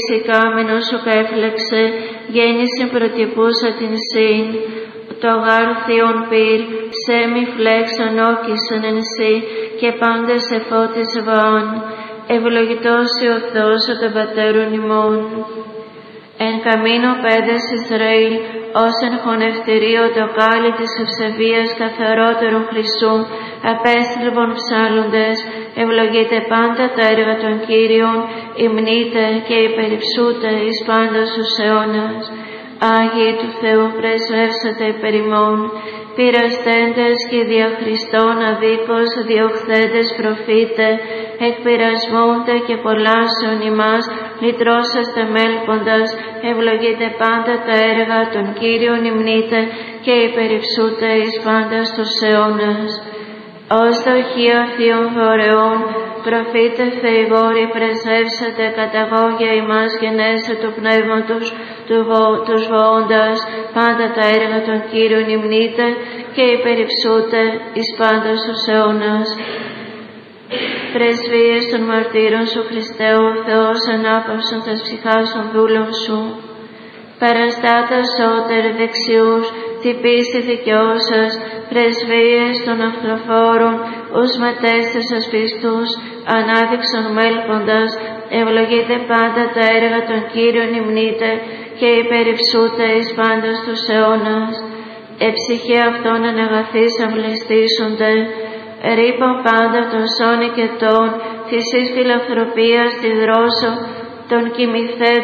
Κάμενος σου κέφλεξε, γέννηση πρωτυπούσα την σύν, το αγάρθιον πυρ, σε μη φλέξον όκισον εν σύ, και πάντες εφώτις βαν, ευλογητός ο Θεός των πατέρων ημών. Εν καμίνο παιδες Ισραήλ, ως εν χωνευτηρίο το κάλλι της ευσεβίας καθαρότερον χρυσού, απέστρεβον ψάλλοντες, ευλογείτε πάντα τα έργα των Κύριων, υμνείτε και υπερυψούτε εις πάντας τους αιώνας. Άγιοι του Θεού πρεσβεύσατε υπερ ημών, πειραστέντες και δια Χριστόν αδίκως διοχθέντες προφήτε, εκπειρασμούνται και πολλάσεων ημάς, λυτρώσαστε μέλποντας, ευλογείτε πάντα τα έργα των Κύριων υμνείτε και υπερυψούτε εις πάντας τους αιώνας. Ως δοχεία θείων δωρεών, προφήτε Θεηγόροι πρεσβεύσατε καταγόγια ημάς γενέστε του Πνεύματος, τους βοώντας πάντα τα έργα των Κύριων υμνείτε και υπερυψούτε εις πάντας τους αιώνας. Πρεσβείες των μαρτύρων σου Χριστέ ο Θεός, ανάπαυσον τας ψυχάς των δούλων σου. Παραστάτα σώτερ δεξιούς, την πίστη δικαιώσας, πρεσβείες των αυτοφόρων, ους ματέστες σας πιστούς, ανάδειξον μέλποντας, ευλογείτε πάντα τα έργα των Κύριων υμνείτε και υπερυψούτε εις πάντας τους αιώνας. Εψυχή αυτών αναγαθείς αυλιστήσονται, ρήπων πάντα των σώνη και των, της εις φιλανθρωπίας τη δρόσο, των κοιμηθέντων